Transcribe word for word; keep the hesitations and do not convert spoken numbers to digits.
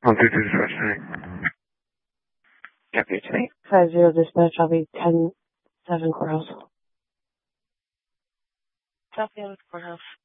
One two two dispatch tonight. Deputy tonight. Five zero dispatch. I'll be ten seven courthouse. South End Courthouse.